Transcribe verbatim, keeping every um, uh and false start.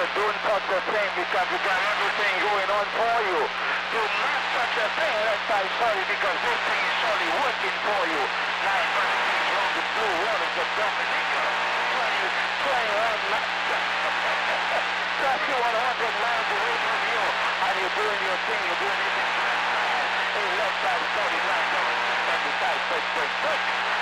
don't touch a thing because you got everything going on for you. Do not touch a thing unless I sorry because this thing is surely working for you. Nine verses from the blue waters of Dominica. twenty, twenty-one thirty-one hundred miles away from you. And you're doing your thing, you're doing it in left side, sorry, right, right, side, first, first, first.